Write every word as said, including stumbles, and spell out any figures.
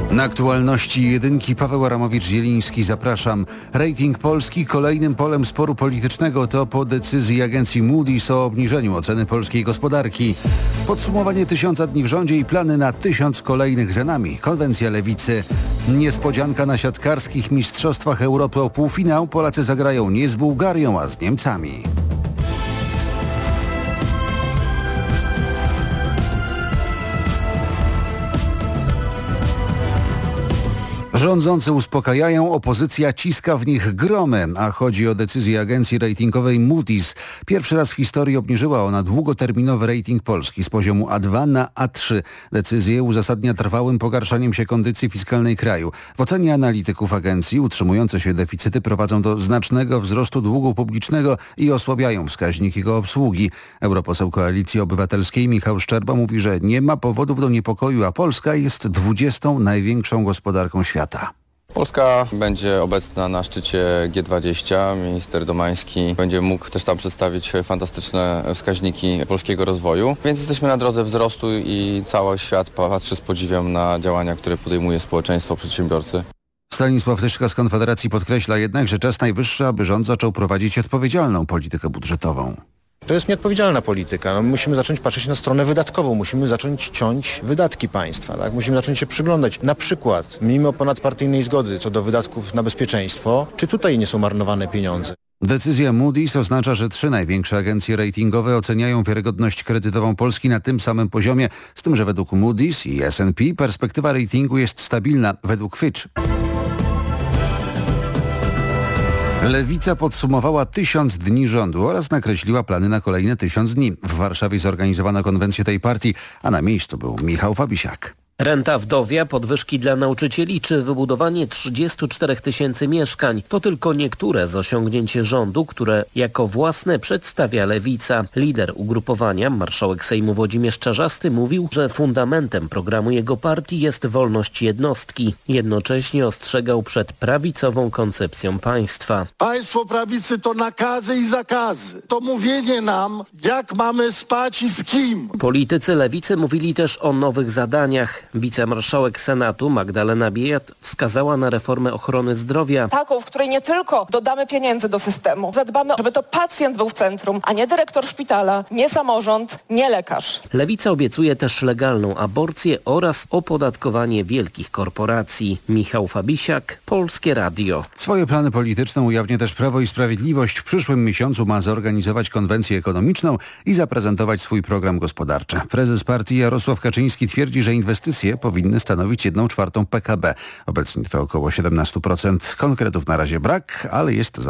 Na aktualności jedynki Paweł Aramowicz-Zieliński, zapraszam. Rating Polski kolejnym polem sporu politycznego to po decyzji agencji Moody's o obniżeniu oceny polskiej gospodarki. Podsumowanie tysiąca dni w rządzie i plany na tysiąc kolejnych za nami. Konwencja Lewicy. Niespodzianka na siatkarskich mistrzostwach Europy o półfinał. Polacy zagrają nie z Bułgarią, a z Niemcami. Rządzący uspokajają, opozycja ciska w nich gromy, a chodzi o decyzję agencji ratingowej Moody's. Pierwszy raz w historii obniżyła ona długoterminowy rating Polski z poziomu A dwa na A trzy. Decyzję uzasadnia trwałym pogarszaniem się kondycji fiskalnej kraju. W ocenie analityków agencji utrzymujące się deficyty prowadzą do znacznego wzrostu długu publicznego i osłabiają wskaźnik jego obsługi. Europoseł Koalicji Obywatelskiej Michał Szczerba mówi, że nie ma powodów do niepokoju, a Polska jest dwudziestą największą gospodarką świata. Polska będzie obecna na szczycie G dwadzieścia. Minister Domański będzie mógł też tam przedstawić fantastyczne wskaźniki polskiego rozwoju. Więc jesteśmy na drodze wzrostu i cały świat patrzy z podziwem na działania, które podejmuje społeczeństwo, przedsiębiorcy. Stanisław Tyszka z Konfederacji podkreśla jednak, że czas najwyższy, aby rząd zaczął prowadzić odpowiedzialną politykę budżetową. To jest nieodpowiedzialna polityka. No, my musimy zacząć patrzeć na stronę wydatkową. Musimy zacząć ciąć wydatki państwa. Tak? Musimy zacząć się przyglądać. Na przykład, mimo ponadpartyjnej zgody co do wydatków na bezpieczeństwo, czy tutaj nie są marnowane pieniądze? Decyzja Moody's oznacza, że trzy największe agencje ratingowe oceniają wiarygodność kredytową Polski na tym samym poziomie, z tym, że według Moody's i S and P perspektywa ratingu jest stabilna. Według Fitch Lewica podsumowała tysiąc dni rządu oraz nakreśliła plany na kolejne tysiąc dni. W Warszawie zorganizowano konwencję tej partii, a na miejscu był Michał Fabisiak. Renta wdowia, podwyżki dla nauczycieli czy wybudowanie trzydziestu czterech tysięcy mieszkań to tylko niektóre z osiągnięć rządu, które jako własne przedstawia Lewica. Lider ugrupowania, marszałek Sejmu Włodzimierz Czarzasty, mówił, że fundamentem programu jego partii jest wolność jednostki. Jednocześnie ostrzegał przed prawicową koncepcją państwa. Państwo prawicy to nakazy i zakazy. To mówienie nam, jak mamy spać i z kim. Politycy Lewicy mówili też o nowych zadaniach. Wicemarszałek Senatu Magdalena Biejat wskazała na reformę ochrony zdrowia. Taką, w której nie tylko dodamy pieniędzy do systemu, zadbamy, żeby to pacjent był w centrum, a nie dyrektor szpitala, nie samorząd, nie lekarz. Lewica obiecuje też legalną aborcję oraz opodatkowanie wielkich korporacji. Michał Fabisiak, Polskie Radio. Swoje plany polityczne ujawnia też Prawo i Sprawiedliwość. W przyszłym miesiącu ma zorganizować konwencję ekonomiczną i zaprezentować swój program gospodarczy. Prezes partii Jarosław Kaczyński twierdzi, że inwestycje powinny stanowić jedną czwartą P K B. Obecnie to około siedemnaście procent. Konkretów na razie brak, ale jest za